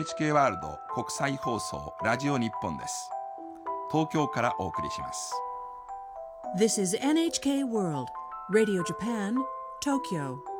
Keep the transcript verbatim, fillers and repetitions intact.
エイチケー ワールド国際放送ラジオ日本です。東京からお送りします。 This is エヌエイチケー World Radio Japan, Tokyo